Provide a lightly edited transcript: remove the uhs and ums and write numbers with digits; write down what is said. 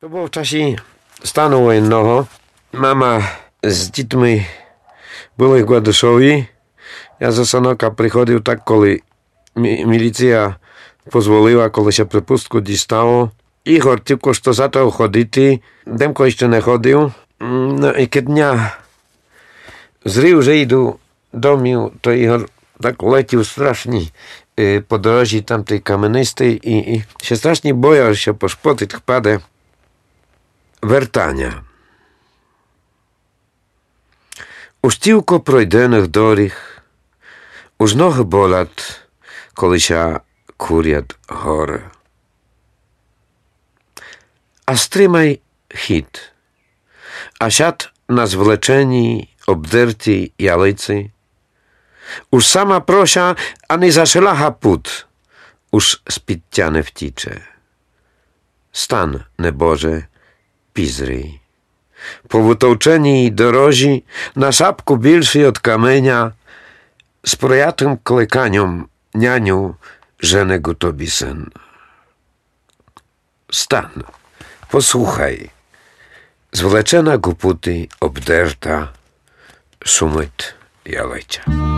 To było w czasie stanu wojennego. Mama z dzітьми були в Гладишові. Я за Санока приходив так, коли міліція дозволила, коли ще припустку дістало. Ігор тільки що зато ходити. Демко ще не ходив. Ну, і дня зрив вже йду домів, то Ігор так летів страшні по дорожі там той каменистий і ще страшні бояв, що по шпотить впаде. Вертання. У стівко пройдених доріг, уж ноги болять, коли ся курять гори. А стримай хід, а сяд на звлеченій, обдертій ялиці, уж сама прося, а не зашелага пут, уж з-під не втіче. Стан, небоже, пізрій. По витовченій дорожі, на шапку більший od каменя, з проятим кликанням няню жене тобі син. Стан, послухай, звлечена гупути обдерта, шумить ялиця.